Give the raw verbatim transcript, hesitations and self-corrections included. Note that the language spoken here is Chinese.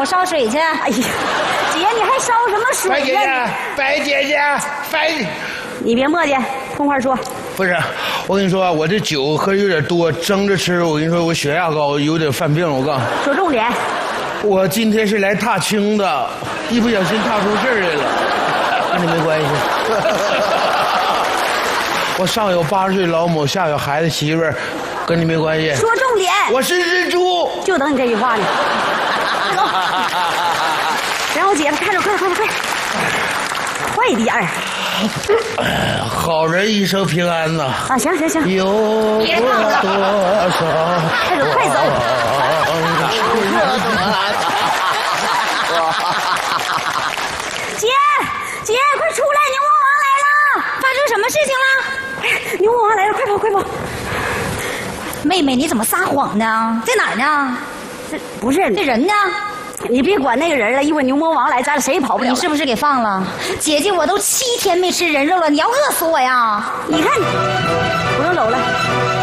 我烧水去。 哎呀，姐，你还烧什么水白姐呀？ 姐，白姐姐，白， 你别磨叽，通话说。 不是，我跟你说，我这酒喝的有点多，蒸着吃，我跟你说，我血压高，有点犯病。我告诉你， 说重点。 我今天是来踏青的，一不小心踏出事儿来了，跟你没关系。我上有八十岁老母，下有孩子媳妇儿，跟你没关系。 说重点。 我是日猪， 就等你这句话呢。然后姐夫，看着，快快快，快一点儿。 好人一生平安呐！ 啊，行行行， 有多少？ 快走快走！姐姐，快出来！牛魔王来了！ 发生什么事情了？ 牛魔王来了，快跑快跑！ 妹妹，你怎么撒谎呢？在哪儿呢？ 这不是这人呢？ 你别管那个人了，一会儿牛魔王来，咱俩谁也跑不了。 你是不是给放了？姐姐，我都七天没吃人肉了，你要饿死我呀！ 你看，不用搂了。